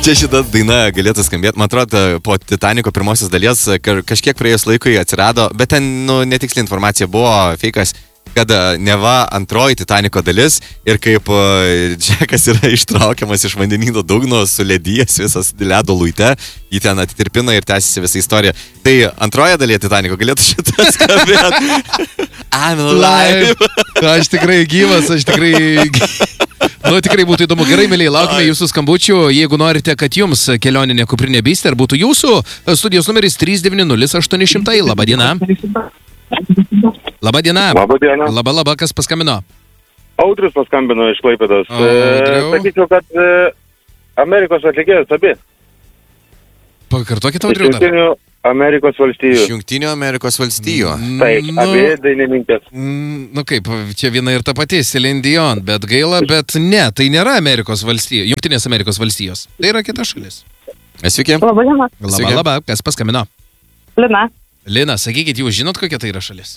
Čia šita daina galėtų skambėti, man atrodo, po Titaniko pirmosios dalies kažkiek praėjus laikui atsirado, bet ten, netiksli informacija buvo, feikas, kad neva antroji Titaniko dalis ir kaip Džekas yra ištraukiamas iš vandenyno dugno, suledėjęs visas ledo luite, jį ten atitirpina ir tęsiasi visą istoriją. Tai antroje dalyje Titaniko galėtų šitą skambėti. I'm alive. Aš tikrai gyvas, tikrai būtų įdomu. Gerai, mėlyje, laukime jūsų skambučių. Jeigu norite, kad jums kelioninė kuprinė Beaster būtų jūsų, studijos numeris 390 800. Labadiena. Labadiena. Labadiena. Laba, kas paskambino? Audrius paskambino iš Klaipėdos. Sakyčiau, kad Amerikos atlikėjas abi. Pakartokite, Audriu, dar. Jungtinių Amerikos valstijų. Iš Jungtinių Amerikos valstijų. Taip, abi dainininkės. Kaip, čia viena ir ta pati, Celine Dion, bet gaila, bet ne, tai nėra Amerikos valstijos, Jungtinės Amerikos valstijos. Tai yra kita šalis. Sveiki. Labadiena. Laba, kas paskambino? Lina, sakykit, jūs žinot, kokia tai yra šalis?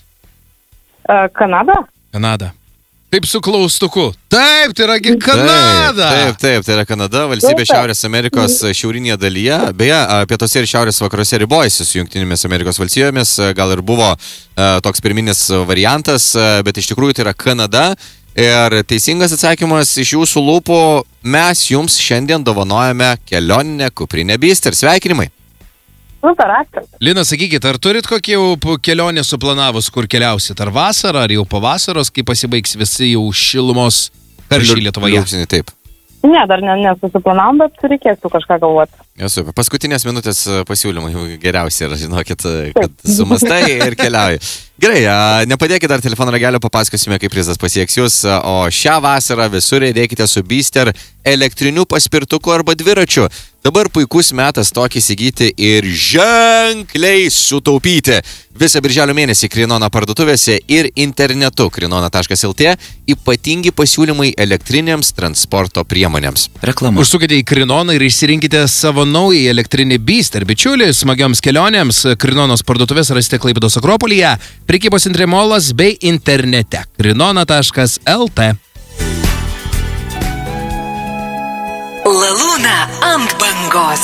Kanada. Taip su klaustuku. Taip, tai yra Kanada. Taip, tai yra Kanada, valstybė Šiaurės Amerikos šiaurinėje dalyje. Beje, pietuose ir šiaurės vakaruose ribojasi su Jungtinėmis Amerikos valstijomis. Gal ir buvo toks pirminis variantas, bet iš tikrųjų tai yra Kanada. Ir teisingas atsakymas iš jūsų lūpų, mes jums šiandien dovanojame kelioninę kuprinę Beaster. Sveikinimai. Super, ačiū. Lina, sakykit, ar turit kokį jau kelionę suplanavus, kur keliausit? Ar vasarą, ar jau po vasaros, kai pasibaigs visi jau šilumos karščiai Lietuvoje? Taip. Ne, dar nesusiplanavom, bet reikėtų kažką galvoti. Super. Paskutinės minutės pasiūlymai geriausiai yra, žinokit, kad sumastai ir keliauji. Gerai, nepadėkit dar telefono ragelio, papasakosime, kaip prizas pasieks jūs, o šią vasarą visur įdėkite su Beaster elektriniu paspirtuku arba dviračiu. Dabar puikus metas tokį įsigyti ir ženkliai sutaupyti. Visą birželio mėnesį Krinona parduotuvėse ir internetu krinona.lt ypatingi pasiūlymai elektrinėms transporto priemonėms. Reklama. Užsukite į Krinoną ir išsirinkite savo naują elektrinį Beaster. Bičiuliai, smagioms kelionėms Krinonos parduotuvės rasite Klaipėdos Akropolyje, prekybos centre Molas bei internete krinona.lt. La Luna ant bangos.